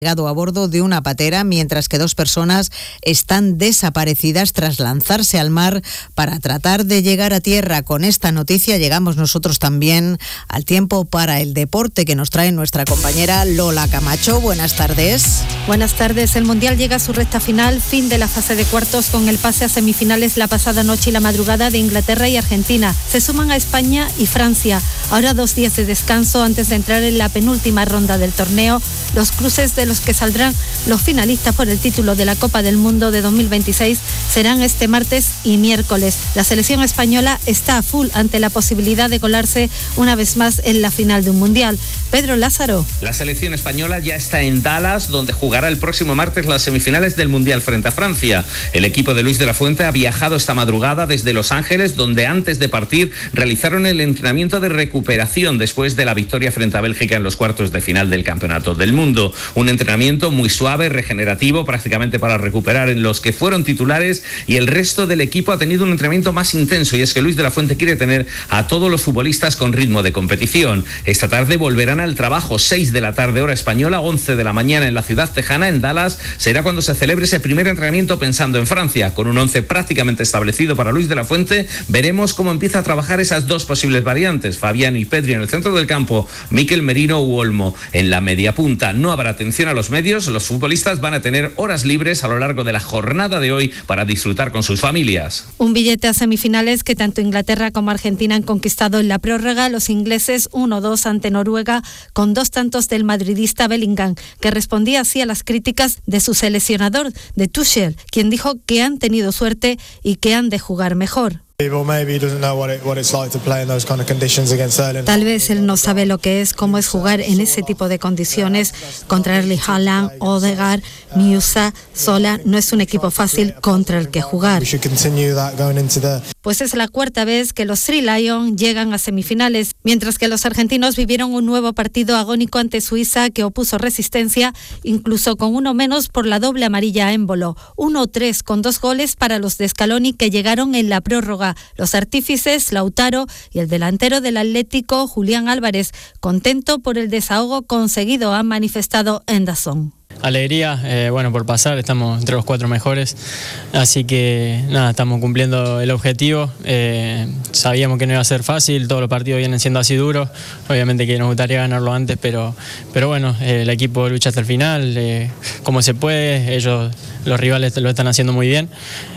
llegado a bordo de una patera, mientras que 2 personas están desaparecidas tras lanzarse al mar para tratar de llegar a tierra. Con esta noticia llegamos nosotros también al tiempo para el deporte que nos trae nuestra compañera Lola Camacho. Buenas tardes. Buenas tardes. El Mundial llega a su recta final, fin de la fase de cuartos con el pase a semifinales la pasada noche y la madrugada de Inglaterra y Argentina. Se suman a España y Francia. Ahora 2 días de descanso antes de entrar en la penúltima ronda del torneo. Los cruces de los que saldrán los finalistas por el título de la Copa del Mundo de 2026 serán este martes y miércoles. La selección española está a full ante la posibilidad de colarse una vez más en la final de un Mundial. Pedro Lázaro. La selección española ya está en Dallas, donde jugará el próximo martes las semifinales del Mundial frente a Francia. El equipo de Luis de la Fuente ha viajado esta madrugada desde Los Ángeles, donde antes de partir realizaron el entrenamiento de recuperación después de la victoria frente a Bélgica en los cuartos de final del Campeonato del Mundo. Un entrenamiento muy suave, regenerativo, prácticamente para recuperar en los que fueron titulares, y el resto del equipo ha tenido un entrenamiento más intenso, y es que Luis de la Fuente quiere tener a todos los futbolistas con ritmo de competición. Esta tarde volverán al trabajo, 6 de la tarde hora española, 11 de la mañana en la ciudad tejana, en Dallas. Será cuando se celebre ese primer entrenamiento pensando en Francia. Con un 11 prácticamente establecido para Luis de la Fuente, veremos cómo empieza a trabajar esas 2 posibles variantes, Fabián y Pedri en el centro del campo, Mikel Merino u Olmo en la media punta. No habrá atención a los medios, los futbolistas van a tener horas libres a lo largo de la jornada de hoy para disfrutar con sus familias. Un billete a semifinales que tanto Inglaterra como Argentina han conquistado en la prórroga. Los ingleses 1-2 ante Noruega, con 2 tantos del madridista Bellingham, que respondía así a las críticas de su seleccionador, de Tuchel, quien dijo que han tenido suerte y que han de jugar mejor. Tal vez él no sabe lo que es, cómo es jugar en ese tipo de condiciones contra Erling Haaland, Odegaard, Musa, Sola. No es un equipo fácil contra el que jugar. Pues es la 4ª vez que los Three Lions llegan a semifinales, mientras que los argentinos vivieron un nuevo partido agónico ante Suiza, que opuso resistencia, incluso con 1 menos por la doble amarilla a Embolo. 1-3 con 2 goles para los de Scaloni, que llegaron en la prórroga. Los artífices, Lautaro, y el delantero del Atlético, Julián Álvarez, contento por el desahogo conseguido, han manifestado en DAZN. Alegría, por pasar, estamos entre los 4 mejores, así que nada, estamos cumpliendo el objetivo. Sabíamos que no iba a ser fácil, todos los partidos vienen siendo así duros, obviamente que nos gustaría ganarlo antes, pero bueno, el equipo lucha hasta el final, como se puede, ellos, los rivales lo están haciendo muy bien,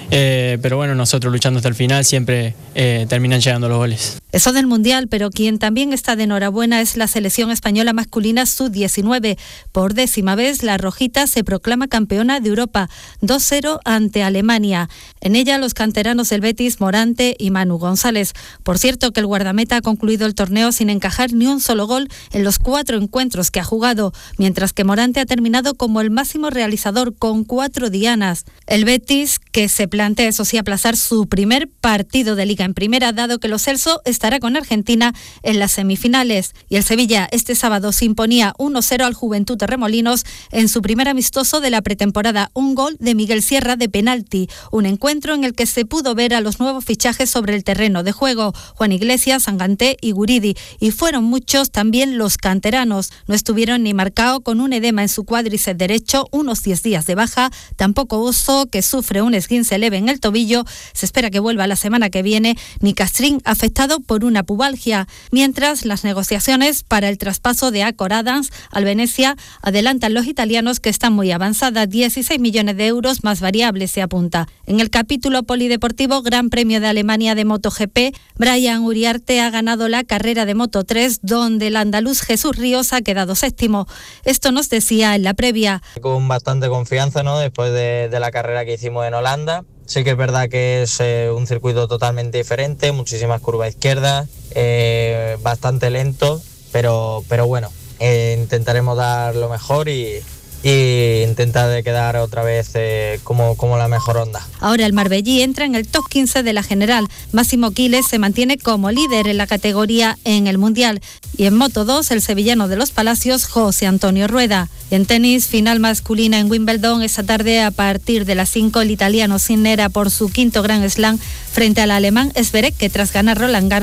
pero bueno, nosotros luchando hasta el final siempre terminan llegando los goles. Eso del Mundial, pero quien también está de enhorabuena es la selección española masculina sub-19. Por 10ª vez, la rojita se proclama campeona de Europa, 2-0 ante Alemania. En ella, los canteranos del Betis, Morante y Manu González. Por cierto, que el guardameta ha concluido el torneo sin encajar ni un solo gol en los 4 encuentros que ha jugado, mientras que Morante ha terminado como el máximo realizador con 4 dianas. El Betis, que se plantea, eso sí, aplazar su primer partido de Liga en Primera, dado que Lo Celso estará con Argentina en las semifinales. Y el Sevilla este sábado se imponía 1-0 al Juventud de Remolinos en su primer amistoso de la pretemporada. Un gol de Miguel Sierra de penalti. Un encuentro en el que se pudo ver a los nuevos fichajes sobre el terreno de juego: Juan Iglesias, Sanganté y Guridi. Y fueron muchos también los canteranos. No estuvieron ni Marcao, con un edema en su cuádriceps derecho, unos 10 días de baja. Tampoco Oso, que sufre un esguince leve en el tobillo. Se espera que vuelva la semana que viene. Ni Castrín, afectado por una pubalgia. Mientras, las negociaciones para el traspaso de Acor Adams al Venecia adelantan los italianos, que están muy avanzadas. 16 millones de euros más variables, se apunta. En el capítulo polideportivo, Gran Premio de Alemania de MotoGP, Brian Uriarte ha ganado la carrera de Moto3, donde el andaluz Jesús Ríos ha quedado 7º. Esto nos decía en la previa. Con bastante confianza, ¿no?, después de la carrera que hicimos en Holanda. Sí que es verdad que es un circuito totalmente diferente, muchísimas curvas izquierdas, bastante lento, pero bueno, intentaremos dar lo mejor y intentar de quedar otra vez como la mejor onda. Ahora el Marbellí entra en el top 15 de la general. Máximo Quiles se mantiene como líder en la categoría en el Mundial. Y en Moto 2, el sevillano de los Palacios, José Antonio Rueda. En tenis, final masculina en Wimbledon. Esta tarde, a partir de las 5, el italiano Sinner por su 5º Grand Slam frente al alemán Zverev, que tras ganar Roland Garros